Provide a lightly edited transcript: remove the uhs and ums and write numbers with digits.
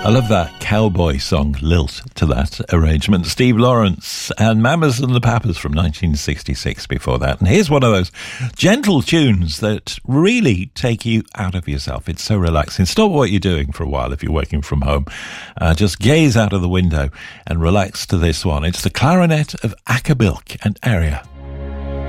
I love that cowboy song lilt to that arrangement. Steve Lawrence and Mamas and the Papas from 1966 before that. And here's one of those gentle tunes that really take you out of yourself. It's so relaxing. Stop what you're doing for a while if you're working from home. Just gaze out of the window and relax to this one. It's the Clarinet of Achabilk and Area.